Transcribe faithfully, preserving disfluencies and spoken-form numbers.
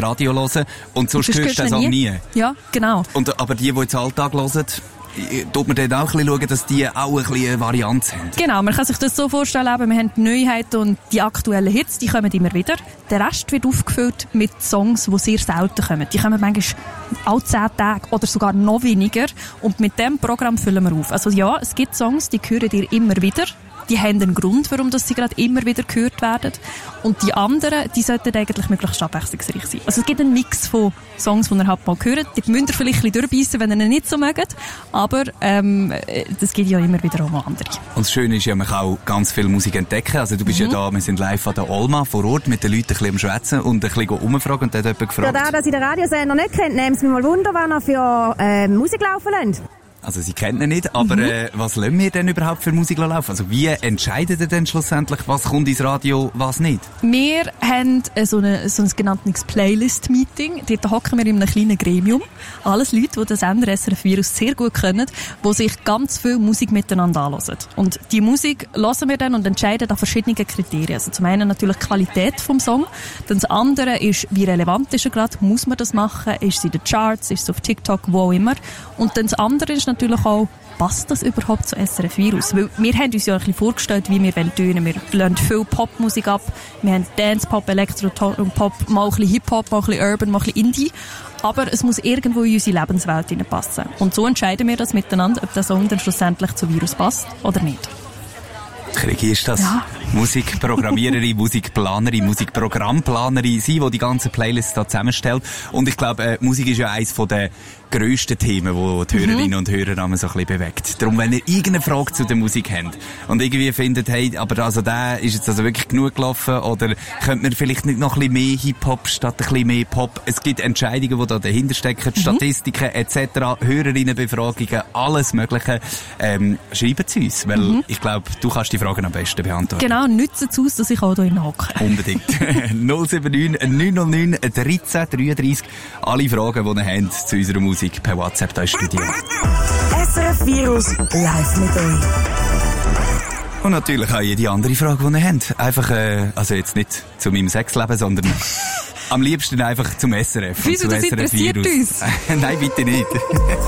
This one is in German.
Radio hören und sonst hörst du den Song nie. Ja, genau. Und, aber die, die jetzt Alltag hören, tut man dann auch ein bisschen schauen, dass die auch ein bisschen eine Varianz haben. Genau, man kann sich das so vorstellen, eben, wir haben die Neuheiten und die aktuellen Hits, die kommen immer wieder. Der Rest wird aufgefüllt mit Songs, die sehr selten kommen. Die kommen manchmal alle zehn Tage oder sogar noch weniger. Und mit diesem Programm füllen wir auf. Also ja, es gibt Songs, die hören ihr immer wieder. Die haben einen Grund, warum dass sie gerade immer wieder gehört werden. Und die anderen, die sollten eigentlich möglichst abwechslungsreich sein. Also es gibt einen Mix von Songs, die ihr halt mal hört. Die müsst ihr vielleicht ein bisschen durchbeissen, wenn ihr ihn nicht so mögt. Aber ähm, das gibt ja immer wieder auch noch andere. Und das Schöne ist ja, man kann auch ganz viel Musik entdecken. Also du bist mhm. ja da, wir sind live an der Olma vor Ort mit den Leuten ein bisschen am Schwätzen und ein bisschen umfragen. Und dann hat jemand gefragt. Ja, der, das ich den Radiosender nicht kennt, nehmt es mich mal Wunder, wenn er für äh, Musik laufen lässt. Also sie kennen ihn nicht, aber mhm. äh, was lassen wir denn überhaupt für Musik laufen? Also wie entscheidet ihr denn schlussendlich, was kommt ins Radio, was nicht? Wir haben äh, so, eine, so ein genanntes Playlist-Meeting. Dort hocken wir in einem kleinen Gremium. Alles Leute, die den Sender S R F Virus sehr gut kennen, die sich ganz viel Musik miteinander anhören. Und die Musik hören wir dann und entscheiden an verschiedenen Kriterien. Also zum einen natürlich die Qualität vom Song. Dann das andere ist, wie relevant ist er gerade? Muss man das machen? Ist es in den Charts? Ist es auf TikTok? Wo auch immer. Und dann das andere ist natürlich auch, passt das überhaupt zu S R F Virus? Weil wir haben uns ja ein bisschen vorgestellt, wie wir tönen. Wir lassen viel Popmusik ab. Wir haben Dance, Pop, Elektro, Pop, mal ein bisschen Hip-Hop, mal ein bisschen Urban, mal ein bisschen Indie. Aber es muss irgendwo in unsere Lebenswelt hineinpassen. Und so entscheiden wir das miteinander, ob der Song dann schlussendlich zu Virus passt oder nicht. Krigi ist das. Ja. Musikprogrammiererin, Musikplanerin, Musikprogrammplanerin, sie, die die ganzen Playlists da zusammenstellt. Und ich glaube, äh, Musik ist ja eines von den grössten Themen, die die Hörerinnen mhm. und Hörer so ein bisschen bewegt. Darum, wenn ihr irgendeine Frage zu der Musik habt und irgendwie findet, hey, aber also der ist jetzt also wirklich genug gelaufen oder könnte man vielleicht nicht noch ein bisschen mehr Hip-Hop statt ein bisschen mehr Pop? Es gibt Entscheidungen, die da dahinter stecken, mhm. Statistiken et cetera, Hörerinnenbefragungen, alles Mögliche. Ähm, schreibt es uns, weil mhm. ich glaube, du kannst die Fragen am besten beantworten. Genau, nützt es aus, dass ich auch hier hocke. Unbedingt. null sieben neun neun null neun dreizehn dreiunddreißig. Alle Fragen, die ihr habt zu unserer Musik per WhatsApp da im Studio. S R F Virus live mit euch. Und natürlich auch jede andere Frage, die ihr habt. Einfach, äh, also jetzt nicht zu meinem Sexleben, sondern am liebsten einfach zum S R F. Wieso, das interessiert uns? Nein, bitte nicht.